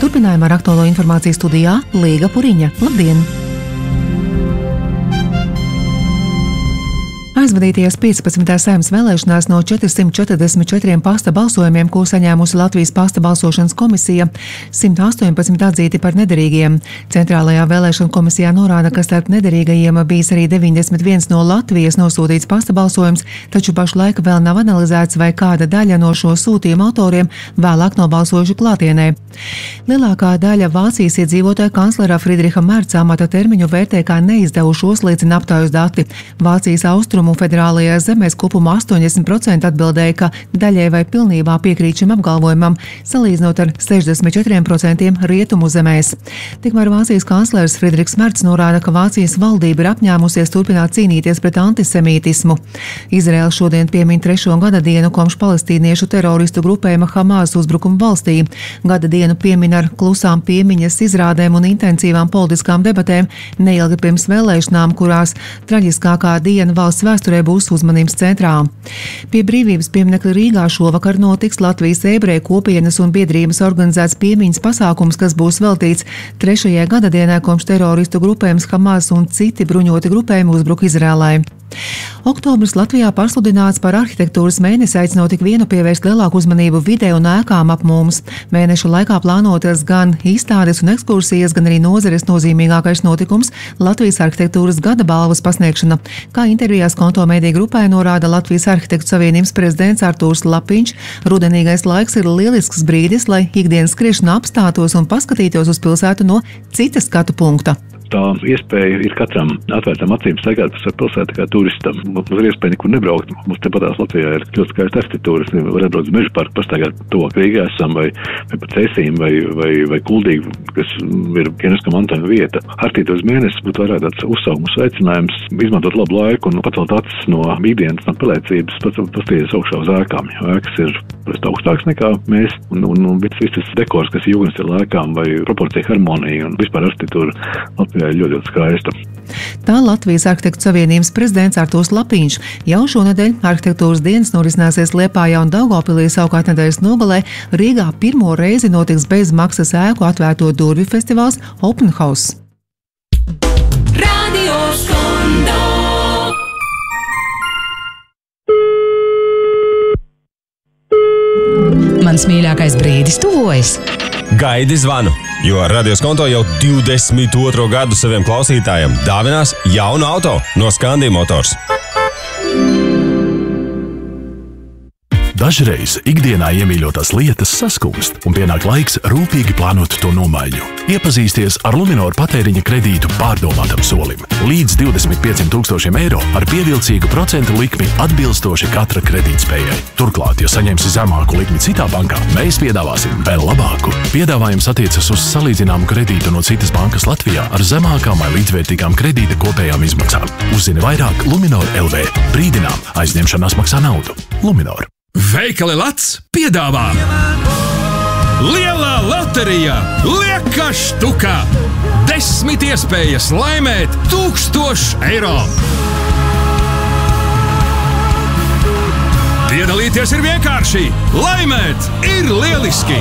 Turpinājumā ar aktuālo informāciju studijā Līga Puriņa. Labdien! Aizvadītajās 15. Saeimas vēlēšanās no 444 pasta balsojumiem, ko saņēmusi Latvijas pasta balsošanas komisija, 118 atzīti par nederīgiem. Centrālajā vēlēšana komisijā norāda, ka starp nederīgajiem bijis arī 91 no Latvijas nosūtīts pasta balsojums, taču pašlaik vēl nav analizēts, vai kāda daļa no šo sūtījumu autoriem vēlāk nobalsojuši klātienē. Lielākā daļa Vācijas iedzīvotāja kanclera Friedriha Merca amata termiņu vērtē kā neizdevušos, liecina aptaujas dati. Vācijas austrumu federālajās zemēs kopumā 80% atbildēja, ka daļai vai pilnībā piekrīt šim apgalvojumam, salīdzinot ar 64% rietumu zemēs. Tikmēr Vācijas kanclers Friedrichs Mercs norāda, ka Vācijas valdība ir apņēmusies turpināt cīnīties pret antisemītismu. Izraēla šodien piemin 3. gada dienu kopš palestīniešu teroristu grupējuma Hamas uzbrukumu valstī. Gada dienu piemin ar klusām piemiņas izrādēm un intensīvām politiskām debatēm neilgi pirms vēlēšanām, kurās traģiskākā diena valsts vēsturē būs uzmanības centrā. Pie Brīvības pieminekļa Rīgā šovakar notiks Latvijas ebreju kopienas un biedrības organizēts piemiņas pasākums, kas būs veltīts 3. gadadienai kopš teroristu grupējums Hamas un citi bruņoti grupējumi uzbruka Izrēlai. Oktobris Latvijā pasludināts par arhitektūras mēnesi, aicinot ik vienu pievērst lielāku uzmanību videi un ēkām ap mums. Mēneša laikā plānotas gan izstādes un ekskursijas, gan arī nozares nozīmīgākais notikums – Latvijas arhitektūras gada balvas pasniegšana. Kā intervijās Konto mediju grupai norāda Latvijas arhitektu savienības prezidents Artūrs Lapiņš, rudenīgais laiks ir lielisks brīdis, lai ikdienas skriešana apstātos un paskatītos uz pilsētu no citas skatu punkta. Tā iespēja ir katram atvērtām acīm staigāt pa pilsētu kā turistam. Mums ir iespēja nekur nebraukt. Mums tepatās Latvijā ir ļoti skaista arhitektūras. Var atbraukt uz Meža parku, pastaigāt tuvāk Rīgā esam vai pa Cēsīm vai Kuldīgu, kas ir UNESCO mantojuma vieta. Arhitektūras mēnesis būtu vairāk tāds uzsaukums aicinājums, izmantot labu laiku un pacelt acis no ikdienas, no pelēcības, paskatīties augšā uz ēkām. Ēkas ir augstāks nekā mēs un viss tas dekors, kas ir jūgensstila ēkām vai proporcija harmonija un vispār arhitektūra Latvijā ir ļoti skaista. Tā Latvijas arhitektu savienības prezidents Artūrs Lapiņš. Jau šonedēļ arhitektūras dienas norisināsies Liepājā un Daugavpilī, savukārt nedēļas nogalē Rīgā pirmo reizi notiks bezmaksas ēku atvērto durvju festivāls Open House. Radio Skondo. Mans mīļākais brīdis tuvojas. Gaidi zvanu, jo Radio Skondo jau 22. gadu saviem klausītājiem dāvinās jaunu auto no Scandi Motors. Dažreiz ikdienā iemīļotās lietas saskumst un pienāk laiks rūpīgi plānot to nomaiņu. Iepazīsties ar Luminor patēriņa kredītu pārdomātam solim. Līdz 25 000 eiro ar pievilcīgu procentu likmi atbilstoši katra kredītspējai. Turklāt, ja saņemsi zemāku likmi citā bankā, mēs piedāvāsim vēl labāku. Piedāvājums attiecas uz salīdzināmu kredītu no citas bankas Latvijā ar zemākām vai līdzvērtīgām kredīta kopējām izmaksām. Uzzini vairāk Luminor LV. Brīdinām, aizņemšanās maksā naudu. Luminor. Veikali Lats piedāvā Lielā loterija lieka štukā. 10 iespējas laimēt 1000 eiro. Piedalīties ir vienkārši, laimēt ir lieliski.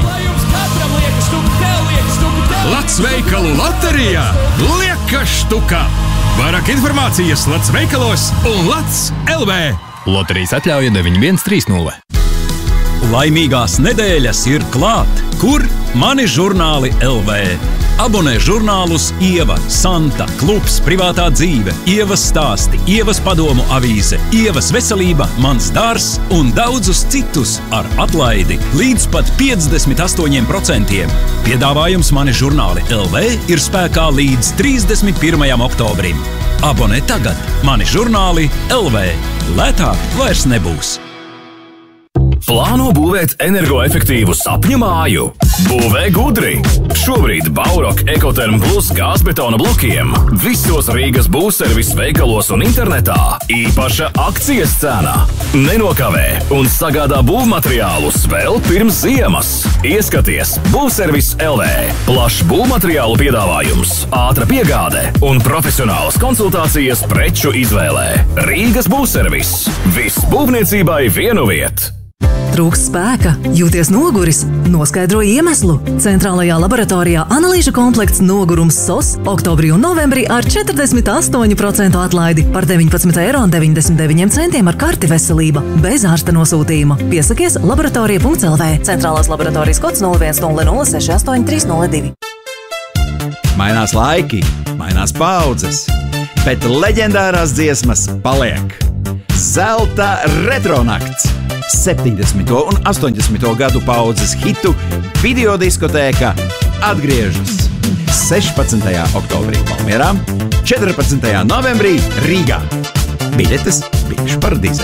Lats veikalu loterijā lieka štukā. Vairāk informācijas Lats veikalos un Lats LV. Loterijas atļauja 9130. Laimīgās nedēļas ir klāt, kur mani žurnāli LV. Abonē žurnālus Ieva, Santa, Klubs, Privātā dzīve, Ievas stāsti, Ievas padomu avīze, Ievas veselība, Mans dārs un daudzus citus ar atlaidi līdz pat 58%. Piedāvājums mani žurnāli LV ir spēkā līdz 31. oktobrim. Abonē tagad mani žurnāli LV. Lētāk vairs nebūs. Plāno būvēt energoefektīvu sapņu māju? Būvē gudri! Šobrīd Baurock Ekoterm Plus gāzbetona blokiem visos Rīgas būvservis veikalos un internetā īpaša akcijas cena. Nenokavē un sagādā būvmateriālus vēl pirms ziemas. Ieskaties Būvservis LV. Plašs būvmateriālu piedāvājums, ātra piegāde un profesionālas konsultācijas preču izvēlē. Rīgas būvservis. Viss būvniecībai vienu vietu. trūkst spēka, jūties noguris, noskaidro iemeslu. Centrālajā laboratorijā analīžu komplekts Nogurums SOS oktobrī un novembrī ar 48% atlaidi par 19,99 € ar karti veselība bez ārsta nosūtījuma. Piesakies laboratorija.lv. Centrālās laboratorijas kods 0100683002. Mainās laiki, mainās paudzes, bet leģendārās dziesmas paliek. Zelta retronakts, 70. un 80. gadu paudzes hitu videodiskotēka atgriežas 16. oktobrī Valmierā, 14. novembrī Rīgā. Biļetes biļešu paradīzē.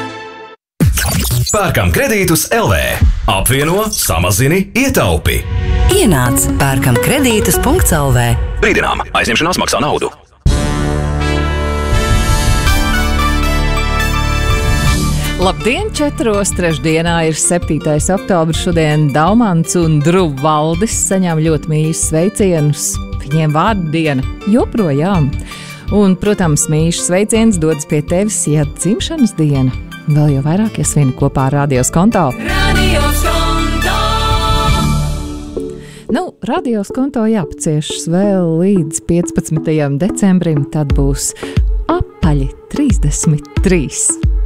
Pērkam kredītus LV. Apvieno, samazini, ietaupi. Ienāc pērkam kredītus.lv. Brīdinām, aizņemšanās maksā naudu. Labdien, 4. trešdienā ir 7. oktobris. Šodien Daumants un Druvaldis saņem ļoti mīļus sveicienus. Viņiem vārdu diena joprojām. Un, protams, mīļš sveiciens dodas pie tevis, ja dzimšanas diena. Vēl jau vairāk iesvini kopā ar Radios Konto. Radios Konto jāpaciešas vēl līdz 15. decembrim, tad būs apaļi 33.